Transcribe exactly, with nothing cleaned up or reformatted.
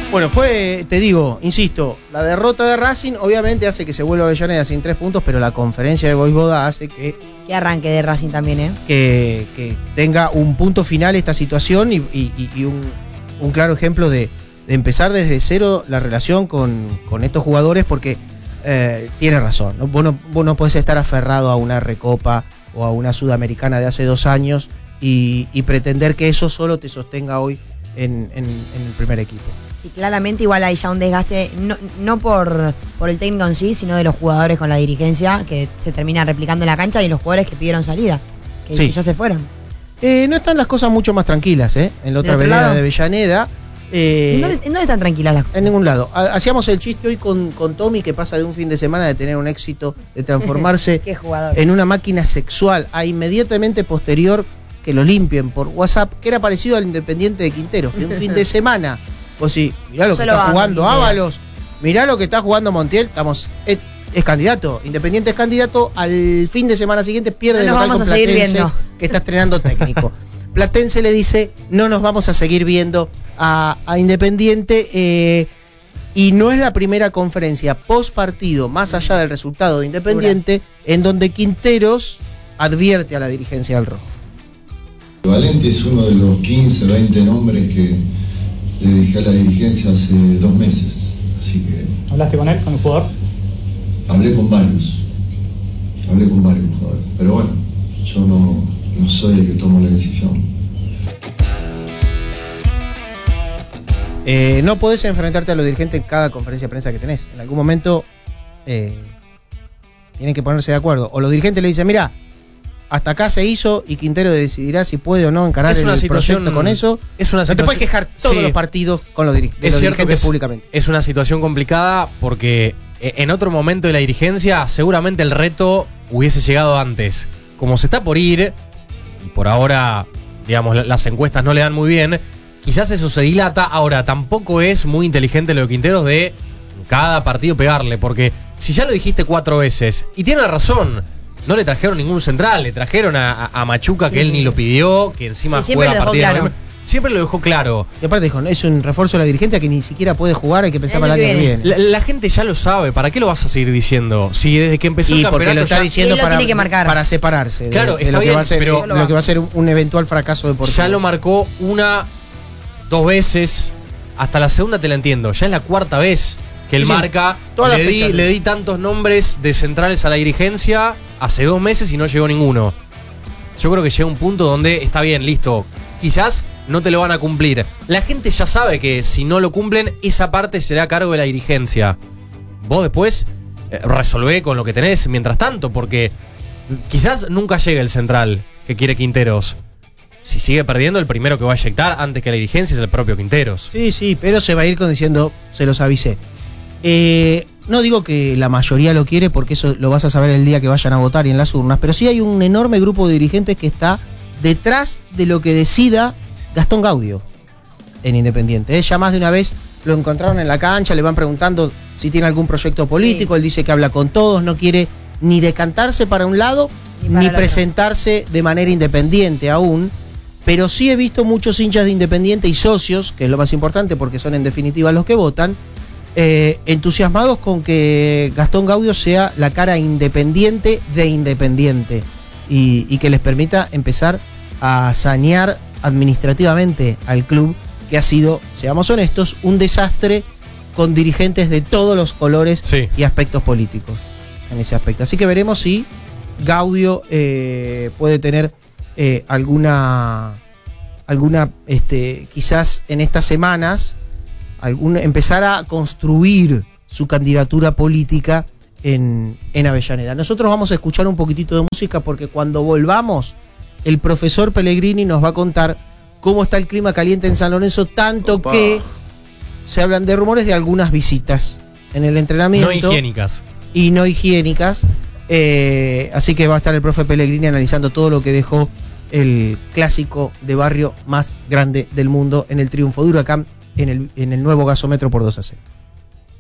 Bueno, fue, te digo, insisto, la derrota de Racing obviamente hace que se vuelva Avellaneda sin tres puntos, pero la conferencia de Voivoda hace que... Que arranque de Racing también, ¿eh? Que, que tenga un punto final esta situación y, y, y un, un claro ejemplo de, de empezar desde cero la relación con, con estos jugadores, porque eh, tiene razón, ¿no? Vos, no, vos no podés estar aferrado a una Recopa o a una Sudamericana de hace dos años y, y pretender que eso solo te sostenga hoy en, en, en el primer equipo. Sí, claramente igual hay ya un desgaste, no, no por, por el técnico en sí, sino de los jugadores con la dirigencia, que se termina replicando en la cancha, y los jugadores que pidieron salida, que, sí. que ya se fueron. Eh, no están las cosas mucho más tranquilas, ¿eh? En la otra vereda de Avellaneda. Eh, ¿En, dónde, ¿En dónde están tranquilas las cosas? En ningún lado. Hacíamos el chiste hoy con, con Tommy, que pasa de un fin de semana de tener un éxito, de transformarse Qué jugador. en una máquina sexual, a inmediatamente posterior que lo limpien por WhatsApp, que era parecido al Independiente de Quintero, de un fin de semana. Pues sí, mirá lo que Solo está vamos, jugando Quintero. Ábalos, mirá lo que está jugando Montiel, estamos, es, es candidato, Independiente es candidato, al fin de semana siguiente pierde No el nos local vamos con a seguir Platense, viendo. que está estrenando técnico. Platense le dice, no nos vamos a seguir viendo a, a Independiente, eh, y no es la primera conferencia post partido, más allá del resultado de Independiente, en donde Quinteros advierte a la dirigencia del Rojo. Valente es uno de los quince, veinte nombres que le dije a la dirigencia hace dos meses, así que... ¿Hablaste con él, con el jugador? Hablé con varios, hablé con varios jugadores, pero bueno, yo no, no soy el que tomo la decisión. Eh, no podés enfrentarte a los dirigentes en cada conferencia de prensa que tenés. En algún momento eh, tienen que ponerse de acuerdo. O los dirigentes le dicen, mira, hasta acá se hizo y Quintero decidirá si puede o no encarar Es una el situación- proyecto con eso. es una no te puedes situación- quejar todos sí. los partidos con los, diri- de Es los cierto que dirigentes es, públicamente. es una situación complicada porque eh, en otro momento de la dirigencia seguramente el reto hubiese llegado antes. Como se está por ir, y por ahora, digamos, la- las encuestas no le dan muy bien, quizás eso se dilata. Ahora, tampoco es muy inteligente lo de Quinteros de cada partido pegarle, porque si ya lo dijiste cuatro veces, y tiene razón, no le trajeron ningún central, le trajeron a, a- a Machuca, que él ni lo pidió, que encima Sí, siempre juega lo dejó partidos de claro. noviembre. Siempre lo dejó claro. Y aparte dijo, es un refuerzo de la dirigencia que ni siquiera puede jugar, hay que pensar El para el año año que que viene. La, la gente ya lo sabe, ¿para qué lo vas a seguir diciendo? Si desde que empezó Y el porque campeonato lo está ya- diciendo Él lo para, tiene que marcar. para separarse de, Claro, de está lo, que bien, va a ser, pero- de lo que va a ser un, un eventual fracaso deportivo. ya lo marcó una, dos veces, hasta la segunda te la entiendo, ya es la cuarta vez que él Sí, sí. marca. Todas las Le di, fechas. le di tantos nombres de centrales a la dirigencia hace dos meses y no llegó ninguno. Yo creo que llega un punto donde está bien, listo, quizás no te lo van a cumplir. La gente ya sabe que si no lo cumplen, esa parte será a cargo de la dirigencia. Vos después eh, resolvé con lo que tenés mientras tanto, porque quizás nunca llegue el central que quiere Quinteros. Si sigue perdiendo, el primero que va a eyectar antes que la dirigencia es el propio Quinteros. Sí, sí, pero se va a ir con diciendo, se los avisé. Eh, no digo que la mayoría lo quiere, porque eso lo vas a saber el día que vayan a votar y en las urnas, pero sí hay un enorme grupo de dirigentes que está detrás de lo que decida Gastón Gaudio en Independiente. ¿eh? Ya más de una vez lo encontraron en la cancha, le van preguntando si tiene algún proyecto político, Sí. él dice que habla con todos, no quiere ni decantarse para un lado, Ni ni, para el otro. presentarse de manera independiente aún. Pero sí he visto muchos hinchas de Independiente y socios, que es lo más importante porque son en definitiva los que votan, eh, entusiasmados con que Gastón Gaudio sea la cara independiente de Independiente y, y que les permita empezar a sanear administrativamente al club, que ha sido, seamos honestos, un desastre con dirigentes de todos los colores Sí. y aspectos políticos en ese aspecto. Así que veremos si Gaudio eh, puede tener eh, alguna, alguna este, quizás en estas semanas, algún, empezar a construir su candidatura política en, en Avellaneda. Nosotros vamos a escuchar un poquitito de música porque cuando volvamos, el profesor Pellegrini nos va a contar cómo está el clima caliente en San Lorenzo, tanto Opa. que se hablan de rumores de algunas visitas en el entrenamiento. No higiénicas. Y no higiénicas. Eh, así que va a estar el profe Pellegrini analizando todo lo que dejó el clásico de barrio más grande del mundo en el triunfo de Huracán en el, en el nuevo gasómetro por dos a cero.